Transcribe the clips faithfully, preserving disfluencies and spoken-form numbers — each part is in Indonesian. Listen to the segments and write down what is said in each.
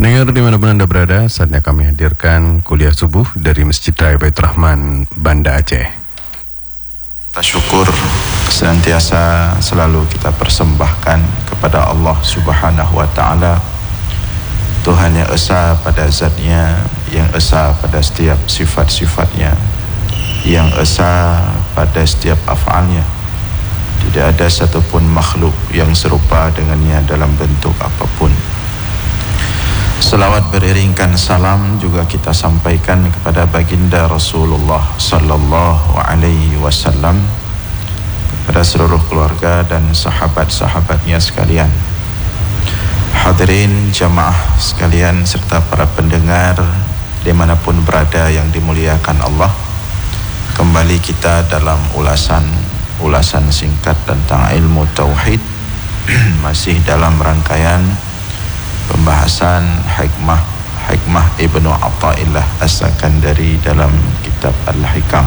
Pendengar dimanapun Anda berada, saatnya kami hadirkan kuliah subuh dari Masjid Raya Baitur Rahman, Banda Aceh. Kita syukur senantiasa selalu kita persembahkan kepada Allah Subhanahu wa Ta'ala, Tuhan yang esa pada zatnya, yang esa pada setiap sifat-sifatnya, yang esa pada setiap af'alnya. Tidak ada satupun makhluk yang serupa dengannya dalam bentuk apapun. Selawat beriringkan salam juga kita sampaikan kepada baginda Rasulullah sallallahu alaihi wasallam, kepada seluruh keluarga dan sahabat-sahabatnya sekalian. Hadirin jamaah sekalian serta para pendengar dimanapun berada yang dimuliakan Allah, kembali kita dalam ulasan ulasan singkat tentang ilmu tauhid, masih dalam rangkaian pembahasan hikmah hikmah Ibnu Athaillah As-Sakandari dalam kitab Al-Hikam.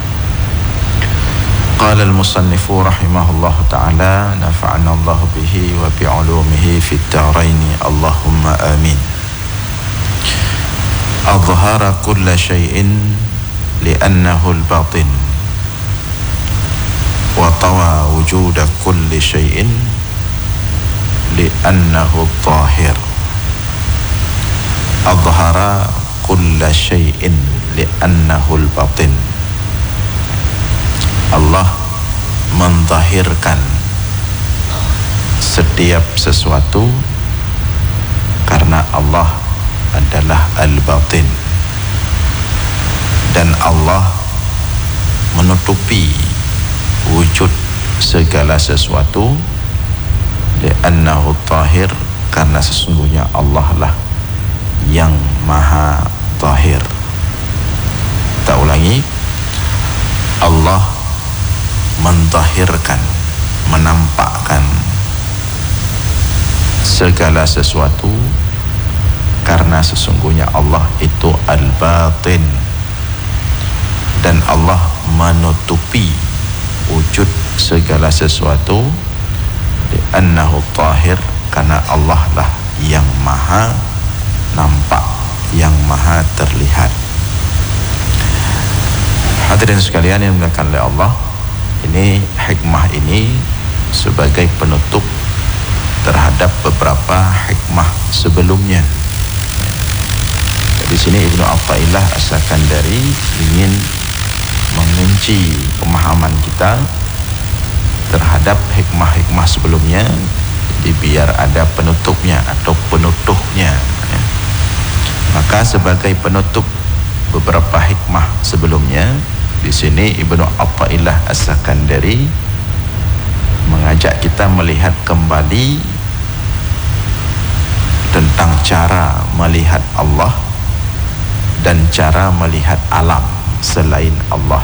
Qala al-musannifu rahimahullah ta'ala, nafa'ana Allah bihi wa bi'ulumihi fid daraini Allahumma amin. Adhara kulla syai'in li'annahu al-batin wa tawa wujuda kulli syai'in li'annahu al-zahir. Adhara kulla syai'in li'annahu al-batin. Allah menzahirkan setiap sesuatu karena Allah adalah al-batin, dan Allah menutupi wujud segala sesuatu li'annahu al-zahir, karena sesungguhnya Allah lah yang maha zahir. Kita ulangi, Allah menzahirkan, menampakkan segala sesuatu karena sesungguhnya Allah itu al-batin, dan Allah menutupi wujud segala sesuatu li'annahu zahir, karena Allah lah yang maha nampak, yang maha terlihat. Hadirin sekalian yang dimuliakan oleh Allah, ini hikmah ini sebagai penutup terhadap beberapa hikmah sebelumnya. Di sini Ibnu Athaillah As-Sakandari ingin mengunci pemahaman kita terhadap hikmah-hikmah sebelumnya, jadi biar ada penutupnya atau penutuhnya. Maka sebagai penutup beberapa hikmah sebelumnya, di sini Ibnu Athaillah As-Sakandari mengajak kita melihat kembali tentang cara melihat Allah dan cara melihat alam selain Allah,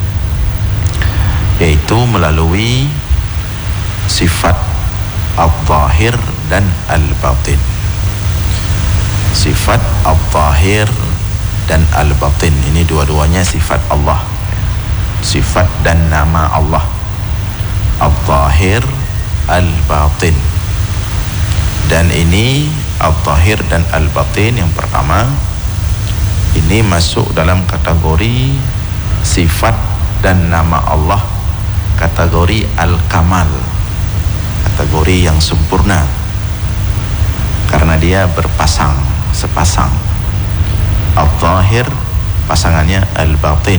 yaitu melalui sifat al-zahir dan al-batin. Sifat al-zahir dan al-batin ini dua-duanya sifat Allah, sifat dan nama Allah, al-zahir, al-batin. Dan ini al-zahir dan al-batin yang pertama ini masuk dalam kategori sifat dan nama Allah, kategori al-kamal, kategori yang sempurna, karena dia berpasang, sepasang. Al-zahir pasangannya al-batin,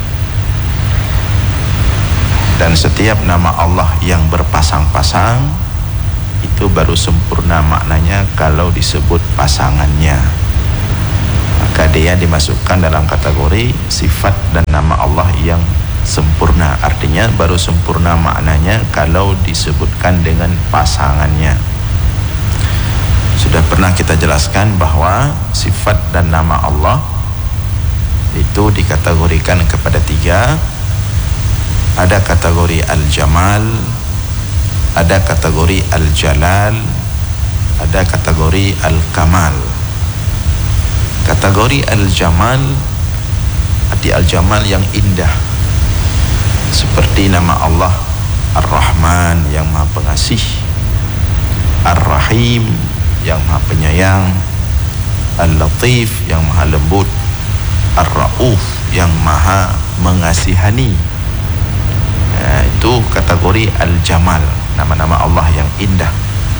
dan setiap nama Allah yang berpasang-pasang itu baru sempurna maknanya kalau disebut pasangannya, maka dia dimasukkan dalam kategori sifat dan nama Allah yang sempurna. Artinya baru sempurna maknanya kalau disebutkan dengan pasangannya. Sudah pernah kita jelaskan bahwa sifat dan nama Allah itu dikategorikan kepada tiga. Ada kategori al-jamal, ada kategori al-jalal, ada kategori al-kamal. Kategori al-jamal, arti al-jamal yang indah, seperti nama Allah Ar-Rahman yang maha pengasih, Ar-Rahim yang maha penyayang, Al-Latif yang maha lembut, Ar-Rauf yang maha mengasihani. Nah, itu kategori Al-Jamal, nama-nama Allah yang indah.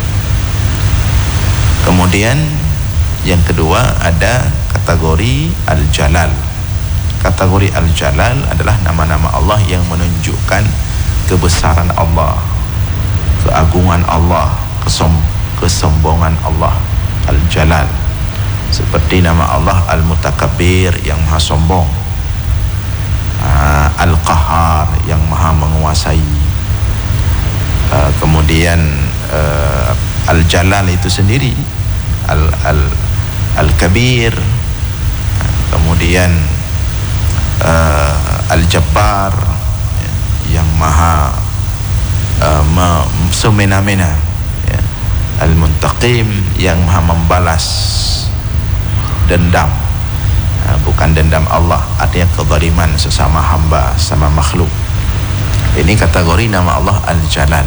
Kemudian yang kedua ada kategori Al-Jalal. Kategori Al-Jalal adalah nama-nama Allah yang menunjukkan kebesaran Allah, keagungan Allah, kesom kesombongan Allah. Al-Jalal, seperti nama Allah Al-Mutakabbir yang maha sombong, uh, Al-Qahar yang maha menguasai. uh, kemudian uh, Al-Jalal itu sendiri Al, Al, Al-Kabir, kemudian uh, Al-Jabbar yang maha uh, semena-mena, ya. Al-Muntaqim yang maha membalas dendam, uh, bukan dendam Allah, artinya kezaliman sesama hamba, sama makhluk. Ini kategori nama Allah Al-Jalal.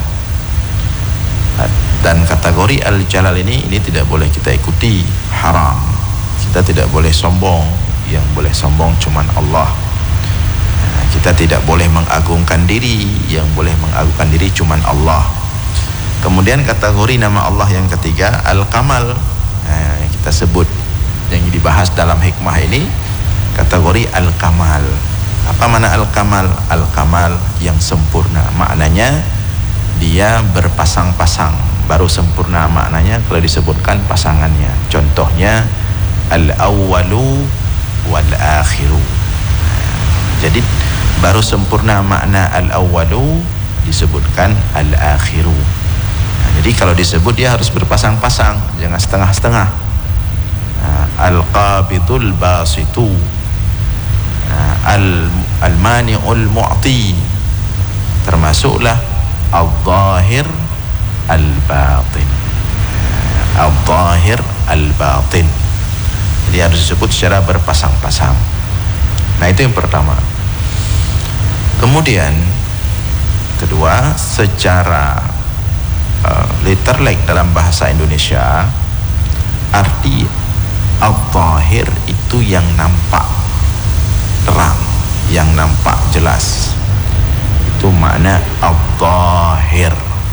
Dan kategori Al-Jalal ini ini tidak boleh kita ikuti, haram. Kita tidak boleh sombong, yang boleh sombong cuman Allah. Nah, kita tidak boleh mengagungkan diri, yang boleh mengagungkan diri cuman Allah. Kemudian kategori nama Allah yang ketiga Al-Kamal, nah, yang kita sebut, yang dibahas dalam hikmah ini kategori Al-Kamal. Apa makna Al-Kamal? Al-Kamal yang sempurna, maknanya dia berpasang-pasang, baru sempurna maknanya kalau disebutkan pasangannya. Contohnya Al-Awwalu Wal-Akhiru. Jadi baru sempurna makna Al-Awwalu disebutkan Al-Akhiru. Nah, jadi kalau disebut dia harus berpasang-pasang, jangan setengah-setengah. Nah, Al-Qabidul Basitu, nah, Al-Mani'ul Mu'ti, termasuklah Al-Zahir Al-Batin. Al-Zahir Al-Batin. Jadi harus disebut secara berpasang-pasang. Nah, itu yang pertama. Kemudian kedua, secara uh, literally dalam bahasa Indonesia, arti Al-Zahir itu yang nampak terang, yang nampak jelas. Itu makna Al-Zahir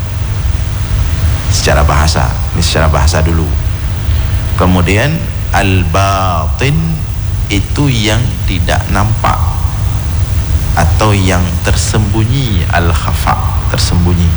secara bahasa. Ini secara bahasa dulu. Kemudian Al-Batin itu yang tidak nampak atau yang tersembunyi, Al-Khafa, tersembunyi.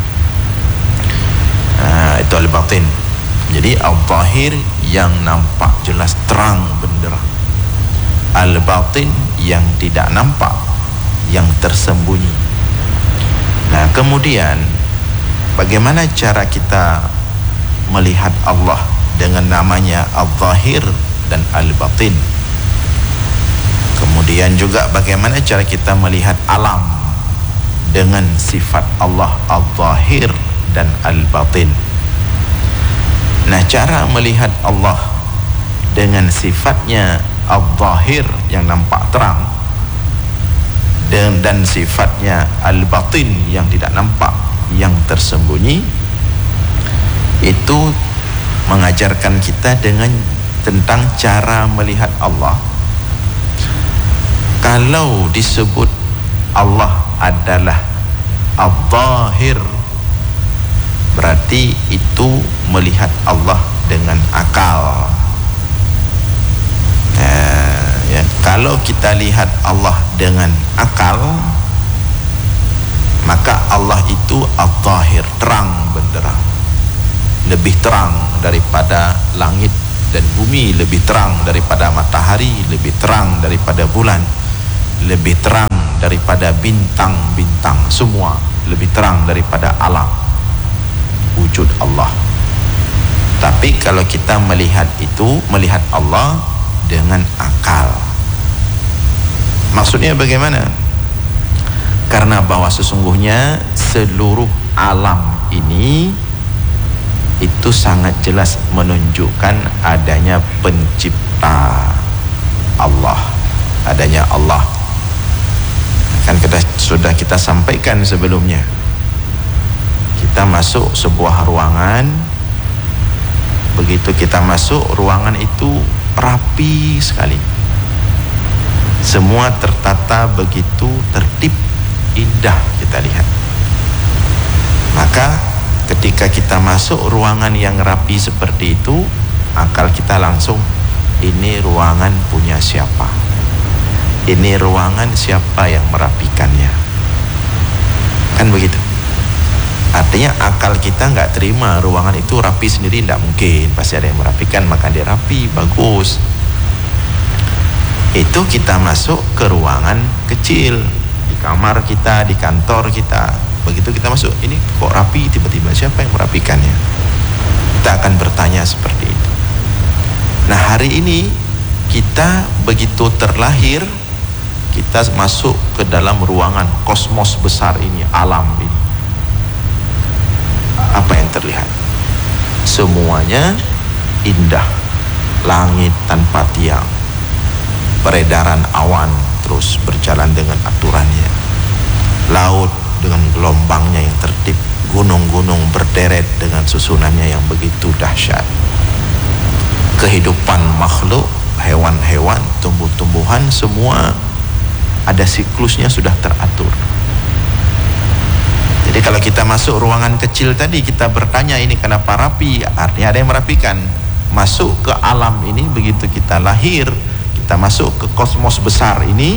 Nah, itu Al-Batin. Jadi Al-Zahir yang nampak jelas terang benderang, Al-Batin yang tidak nampak, yang tersembunyi. Nah, kemudian bagaimana cara kita melihat Allah dengan namanya Al-Zahir dan Al-Batin? Kemudian juga bagaimana cara kita melihat alam dengan sifat Allah Al-Zahir dan Al-Batin? Nah, cara melihat Allah dengan sifatnya Al-Zahir yang nampak terang dan, dan sifatnya Al-Batin yang tidak nampak, yang tersembunyi, itu mengajarkan kita dengan tentang cara melihat Allah. Kalau disebut Allah adalah Al-Zahir, berarti itu melihat Allah dengan akal. Nah, ya, kalau kita lihat Allah dengan akal, maka Allah itu Al-Zahir, terang benderang, lebih terang daripada langit dan bumi, lebih terang daripada matahari, lebih terang daripada bulan, lebih terang daripada bintang-bintang semua, lebih terang daripada alam wujud Allah. Tapi kalau kita melihat itu, melihat Allah dengan akal, maksudnya bagaimana? Karena bahwa sesungguhnya seluruh alam ini itu sangat jelas menunjukkan adanya pencipta, Allah, adanya Allah. Kan kita sudah kita sampaikan sebelumnya. Kita masuk sebuah ruangan, Begitu kita masuk, ruangan itu rapi sekali. Semua tertata begitu tertib, indah kita lihat. Maka ketika kita masuk ruangan yang rapi seperti itu, akal kita langsung, ini ruangan punya siapa? Ini ruangan siapa yang merapikannya? Kan begitu. Artinya akal kita nggak terima ruangan itu rapi sendiri, tidak mungkin. Pasti ada yang merapikan, maka dia rapi, bagus. Itu kita masuk ke ruangan kecil, di kamar kita, di kantor kita. Begitu kita masuk, ini kok rapi tiba-tiba, siapa yang merapikannya? Kita akan bertanya seperti itu. Nah, hari ini kita begitu terlahir, kita masuk ke dalam ruangan kosmos besar ini, alam ini. Apa yang terlihat? Semuanya indah. Langit tanpa tiang, peredaran awan terus berjalan dengan aturannya, laut dengan gelombangnya yang tertib, gunung-gunung berderet dengan susunannya yang begitu dahsyat. Kehidupan makhluk, hewan-hewan, tumbuh-tumbuhan, semua ada siklusnya, sudah teratur. Jadi kalau kita masuk ruangan kecil tadi, kita bertanya ini kenapa rapi, artinya ada yang merapikan. Masuk ke alam ini, begitu kita lahir, kita masuk ke kosmos besar ini,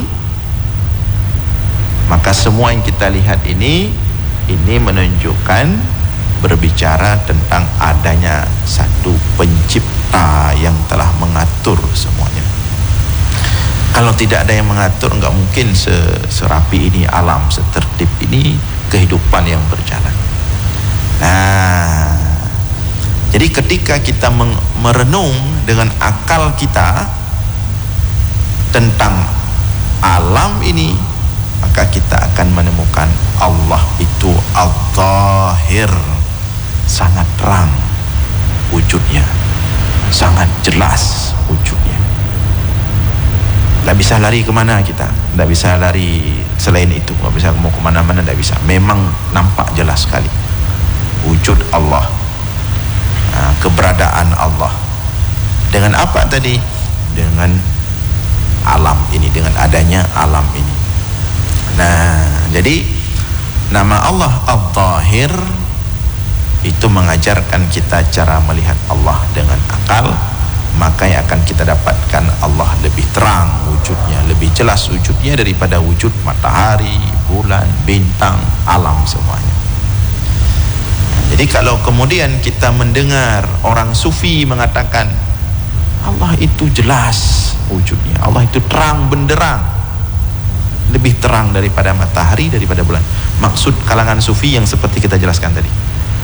maka semua yang kita lihat ini, ini menunjukkan, berbicara tentang adanya satu pencipta yang telah mengatur semuanya. Kalau tidak ada yang mengatur, nggak mungkin serapi ini alam, setertib ini kehidupan yang berjalan. Nah, jadi ketika kita merenung dengan akal kita tentang alam ini, maka kita akan menemukan Allah itu Al-Zahir, sangat terang wujudnya, sangat jelas wujudnya. Tidak bisa lari kemana kita, tidak bisa lari selain itu, tidak bisa mau kemana-mana, tidak bisa. Memang nampak jelas sekali wujud Allah, nah, keberadaan Allah. Dengan apa tadi? Dengan alam ini, dengan adanya alam ini. Nah, jadi nama Allah Al-Zahir itu mengajarkan kita cara melihat Allah dengan akal. Maka yang akan kita dapatkan Allah lebih terang wujudnya, lebih jelas wujudnya daripada wujud matahari, bulan, bintang, alam semuanya. Jadi kalau kemudian kita mendengar orang sufi mengatakan Allah itu jelas wujudnya, Allah itu terang benderang, lebih terang daripada matahari, daripada bulan. Maksud kalangan sufi yang seperti kita jelaskan tadi.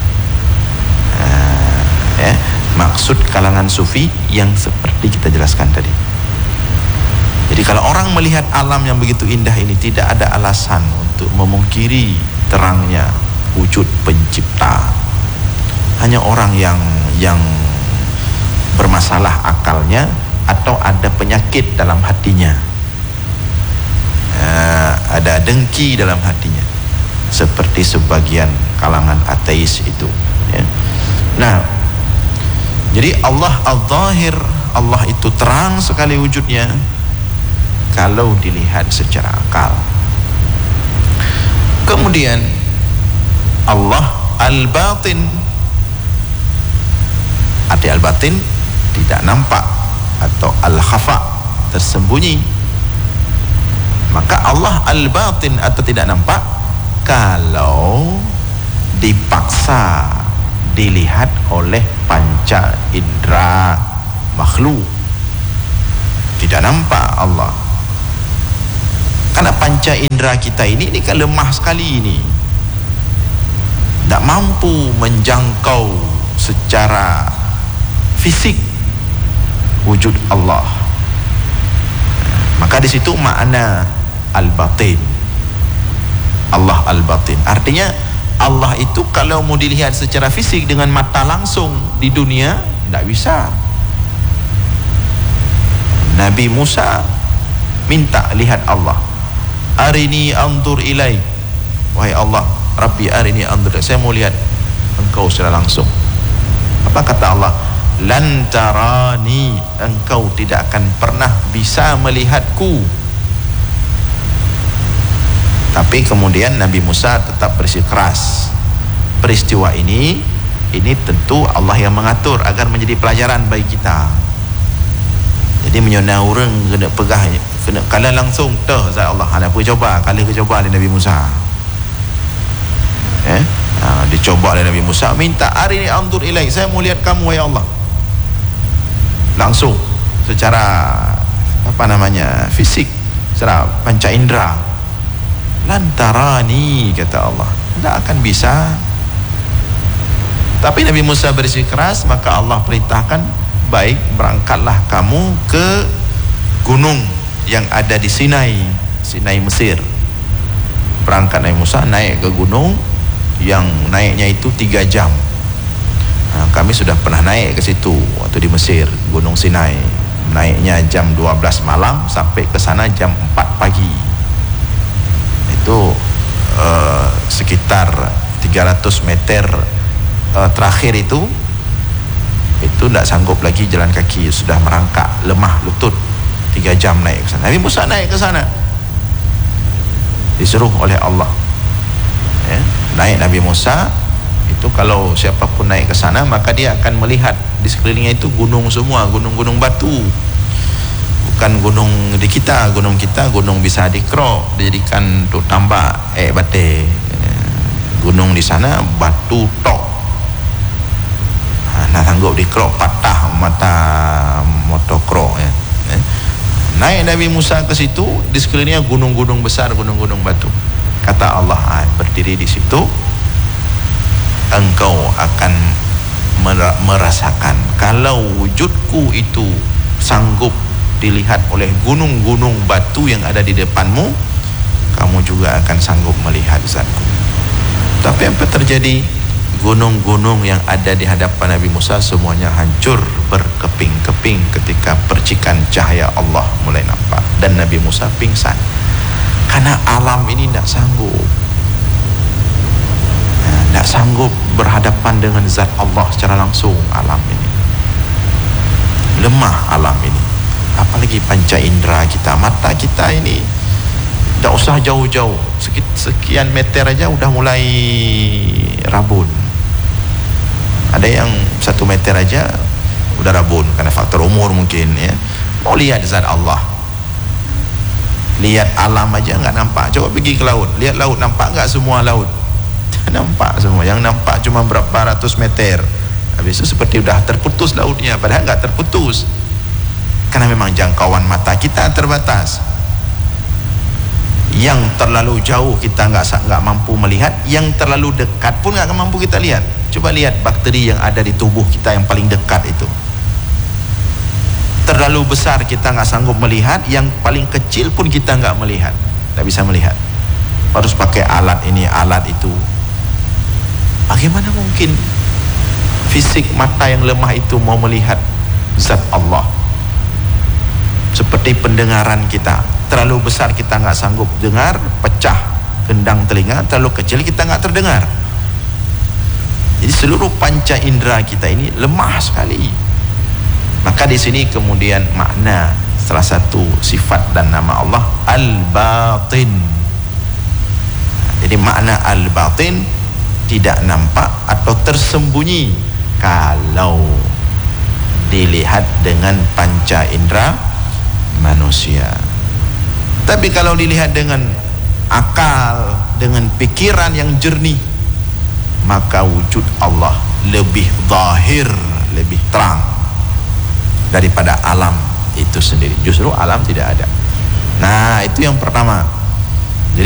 Nah, ya. Maksud kalangan sufi yang seperti kita jelaskan tadi. Jadi kalau orang melihat alam yang begitu indah ini, tidak ada alasan untuk memungkiri terangnya wujud pencipta. Hanya orang yang yang bermasalah akalnya atau ada penyakit dalam hatinya, uh, ada dengki dalam hatinya, seperti sebagian kalangan ateis itu, ya. Nah, jadi Allah Al-Zahir, Allah itu terang sekali wujudnya kalau dilihat secara akal. Kemudian Allah Al-Batin, arti Al-Batin tidak nampak, atau Al-Khafa, tersembunyi. Maka Allah Al-Batin atau tidak nampak kalau dipaksa dilihat oleh panca indera makhluk, tidak nampak Allah. Karena panca indera kita ini ini kan lemah sekali ini, tidak mampu menjangkau secara fisik wujud Allah. Maka di situ makna Al-Batin, Allah Al-Batin, artinya Allah itu kalau mau dilihat secara fisik dengan mata langsung di dunia, tidak bisa. Nabi Musa minta lihat Allah, arini anzur ilaik, wahai Allah, Rabbi arini anzur, saya mau lihat engkau secara langsung. Apa kata Allah? lan tarani, engkau tidak akan pernah bisa melihatku. Tapi kemudian Nabi Musa tetap bersikeras. Peristiwa ini ini tentu Allah yang mengatur agar menjadi pelajaran bagi kita. Jadi menyona orang kena pegah, kena kala langsung dah zat Allah. Ada apa coba kali ke coba oleh Nabi Musa. Eh, ha, dicoba oleh Nabi Musa, minta hari ini anzur ilaik, saya mau lihat kamu ya Allah. Langsung secara apa namanya fisik, secara panca indera. Lantarani, kata Allah, tidak akan bisa. Tapi Nabi Musa bersikeras, maka Allah perintahkan, baik, berangkatlah kamu ke gunung yang ada di Sinai, Sinai Mesir. Berangkat Nabi Musa naik ke gunung yang naiknya itu tiga jam. Nah, kami sudah pernah naik ke situ waktu di Mesir, Gunung Sinai. Naiknya jam dua belas malam sampai ke sana jam empat pagi. Itu uh, sekitar tiga ratus meter uh, terakhir itu itu tidak sanggup lagi jalan kaki, sudah merangkak, lemah lutut. Tiga jam naik ke sana. Nabi Musa naik ke sana, disuruh oleh Allah, ya, naik Nabi Musa. Itu kalau siapapun naik ke sana, maka dia akan melihat di sekelilingnya itu gunung semua, gunung-gunung batu. Bukan gunung di kita, gunung kita gunung bisa dikerok, dijadikan untuk tambak eh bate. Gunung di sana batu tok. Nak sanggup dikerok, patah mata motokro, ya. Naik Nabi Musa ke situ, di sekelilingnya gunung-gunung besar, gunung-gunung batu. Kata Allah, ah, berdiri di situ, engkau akan merasakan kalau wujudku itu sanggup dilihat oleh gunung-gunung batu yang ada di depanmu, kamu juga akan sanggup melihat zatku. Tapi apa terjadi? Gunung-gunung yang ada di hadapan Nabi Musa semuanya hancur berkeping-keping ketika percikan cahaya Allah mulai nampak, dan Nabi Musa pingsan karena alam ini tidak sanggup, tidak sanggup berhadapan dengan zat Allah secara langsung. Alam ini lemah, alam ini, apalagi panca indera kita, mata kita ini tidak usah jauh-jauh, sekian meter aja udah mulai rabun. Ada yang satu meter aja udah rabun karena faktor umur mungkin, ya. Mau lihat zat Allah, lihat alam aja nggak nampak. Coba pergi ke laut, lihat laut, nampak nggak semua laut? Nampak semua. Yang nampak cuma berapa ratus meter. Habis itu seperti udah terputus lautnya, padahal nggak terputus. Karena memang jangkauan mata kita terbatas. Yang terlalu jauh kita nggak nggak mampu melihat, yang terlalu dekat pun nggak mampu kita lihat. Coba lihat bakteri yang ada di tubuh kita yang paling dekat itu. Terlalu besar kita nggak sanggup melihat, yang paling kecil pun kita nggak melihat, nggak bisa melihat. Harus pakai alat ini, alat itu. Bagaimana mungkin fisik mata yang lemah itu mau melihat zat Allah? Seperti pendengaran kita, terlalu besar kita nggak sanggup dengar, pecah gendang telinga, terlalu kecil kita nggak terdengar. Jadi seluruh panca indera kita ini lemah sekali. Maka di sini kemudian makna salah satu sifat dan nama Allah Al-Batin. Jadi makna Al-Batin tidak nampak atau tersembunyi kalau dilihat dengan panca indera manusia. Tapi kalau dilihat dengan akal, dengan pikiran yang jernih, maka wujud Allah lebih zahir, lebih terang daripada alam itu sendiri. Justru alam tidak ada. Nah, itu yang pertama.